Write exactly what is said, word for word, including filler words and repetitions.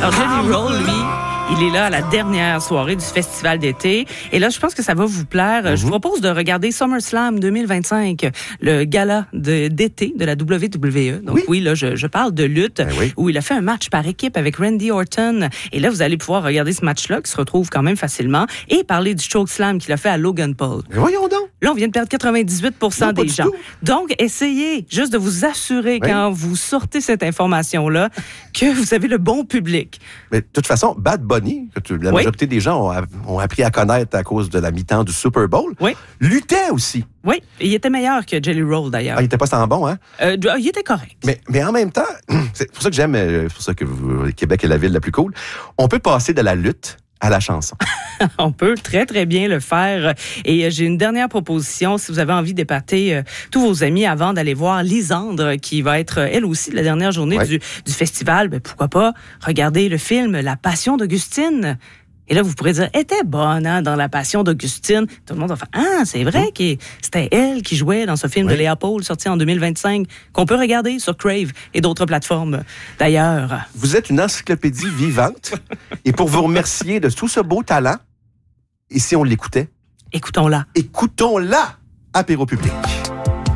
Alors, Jelly Roll, lui, il est là à la dernière soirée du festival d'été. Et là, je pense que ça va vous plaire. Mm-hmm. Je vous propose de regarder SummerSlam deux mille vingt-cinq, le gala de, d'été de la W W E. Donc oui, oui là, je, je parle de lutte, ben oui. où il a fait un match par équipe avec Randy Orton. Et là, vous allez pouvoir regarder ce match-là, qui se retrouve quand même facilement, et parler du chokeslam qu'il a fait à Logan Paul. Mais voyons donc! Là, on vient de perdre quatre-vingt-dix-huit pour cent non, des gens. Tout. Donc, essayez juste de vous assurer, oui. quand vous sortez cette information-là, que vous avez le bon public. Mais de toute façon, Bad Bunny, que tu, la oui. majorité des gens ont, ont appris à connaître à cause de la mi-temps du Super Bowl, oui. luttait aussi. Oui, il était meilleur que Jelly Roll, d'ailleurs. Ah, il était pas sans bon, hein? Euh, il était correct. Mais, mais en même temps, c'est pour ça que j'aime, c'est pour ça que vous, Québec est la ville la plus cool, on peut passer de la lutte à la chanson. On peut très, très bien le faire. Et j'ai une dernière proposition. Si vous avez envie d'épater euh, tous vos amis avant d'aller voir Lisandre, qui va être, elle aussi, la dernière journée ouais. du, du festival, ben, pourquoi pas regarder le film La Passion d'Augustine. Et là, vous pourrez dire, elle était bonne hein, dans La Passion d'Augustine. Tout le monde va faire, ah, c'est vrai mmh. que c'était elle qui jouait dans ce film oui. de Léa Paul, sorti en deux mille vingt-cinq, qu'on peut regarder sur Crave et d'autres plateformes d'ailleurs. Vous êtes une encyclopédie vivante. Et pour vous remercier de tout ce beau talent, et si on l'écoutait? Écoutons-la. Écoutons-la, Apéro Public.